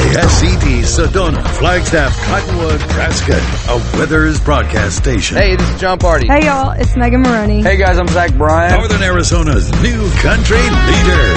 KSET Sedona, Flagstaff, Cottonwood, Prescott, a Withers broadcast station. Hey, this is John Party. Hey, y'all, it's Megan Maroney. Hey, guys, I'm Zach Bryan. Northern Arizona's new country leader.